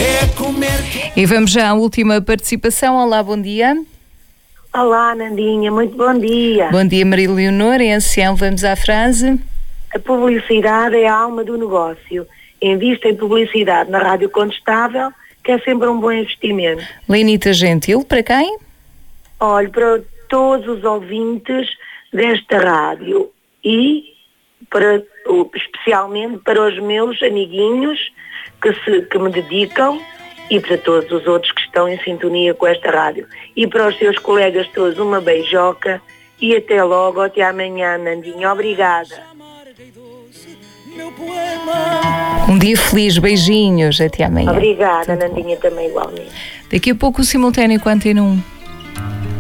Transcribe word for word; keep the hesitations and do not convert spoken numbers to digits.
é comer. E vamos já à última participação. Olá, bom dia. Olá, Nandinha, muito bom dia. Bom dia, Maria Leonor. Em ancião, vamos à frase. A publicidade é a alma do negócio. Invista em publicidade na Rádio Contestável, que é sempre um bom investimento. Lenita Gentil, para quem? Olhe, para todos os ouvintes desta rádio e para, especialmente para os meus amiguinhos que, se, que me dedicam e para todos os outros que estão em sintonia com esta rádio. E para os seus colegas todos, uma beijoca e até logo, até amanhã, Nandinha. Obrigada. Um dia feliz, beijinhos, até amanhã. Obrigada, Nandinha, também igualmente. Daqui a pouco o simultâneo com a Antena um.